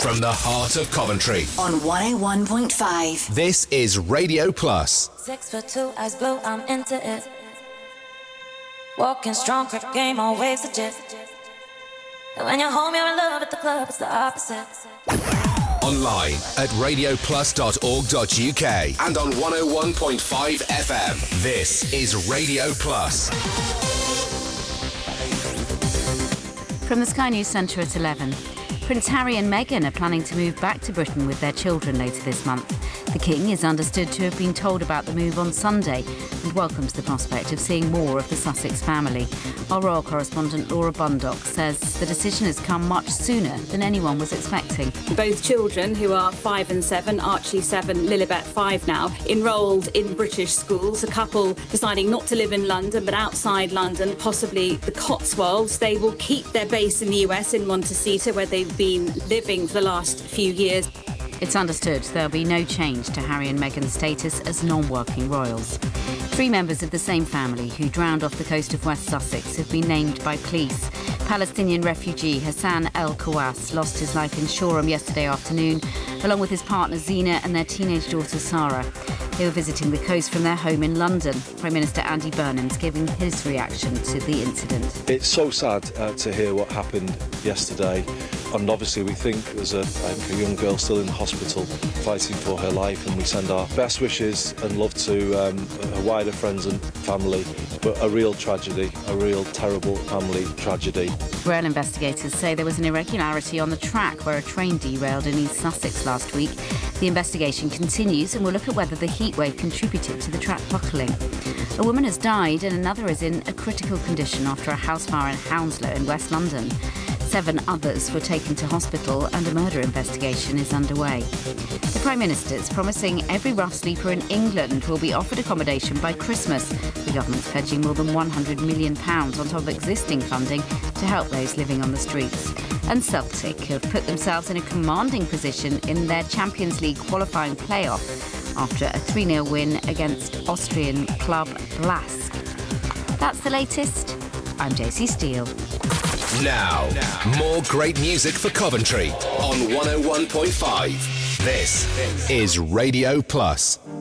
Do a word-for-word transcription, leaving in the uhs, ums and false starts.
from the heart of Coventry. On one oh one point five. This is Radio Plus. Six foot two, eyes blue, I'm into it. Walking strong, grip game, always legit. And when you're home, you're in love at the club, it's the opposite. Online at radio plus dot org dot U K and on one oh one point five F M. This is Radio Plus. From the Sky News Centre at eleven. Prince Harry and Meghan are planning to move back to Britain with their children later this month. The King is understood to have been told about the move on Sunday and welcomes the prospect of seeing more of the Sussex family. Our royal correspondent Laura Bundock says the decision has come much sooner than anyone was expecting. Both children, who are five and seven, Archie seven, Lilibet five now, enrolled in British schools. A couple deciding not to live in London but outside London, possibly the Cotswolds. They will keep their base in the U S in Montecito, where they've been living for the last few years. It's understood there'll be no change to Harry and Meghan's status as non-working royals. Three members of the same family who drowned off the coast of West Sussex have been named by police. Palestinian refugee Hassan El Kawas lost his life in Shoreham yesterday afternoon, along with his partner Zina and their teenage daughter Sarah. They were visiting the coast from their home in London. Prime Minister Andy Burnham's giving his reaction to the incident. It's so sad uh, to hear what happened yesterday. And obviously we think there's a, I think a young girl still in hospital fighting for her life, and we send our best wishes and love to um, her wider friends and family. But a real tragedy, a real terrible family tragedy. Rail investigators say there was an irregularity on the track where a train derailed in East Sussex last week. The investigation continues and will look at whether the heatwave contributed to the track buckling. A woman has died and another is in a critical condition after a house fire in Hounslow in West London. Seven others were taken to hospital and a murder investigation is underway. The Prime Minister is promising every rough sleeper in England will be offered accommodation by Christmas. The government's pledging more than one hundred million pounds on top of existing funding to help those living on the streets. And Celtic have put themselves in a commanding position in their Champions League qualifying playoff after a three nil win against Austrian club Lask. That's the latest. I'm Josie Steele. Now, more great music for Coventry on one oh one point five. This is Radio Plus.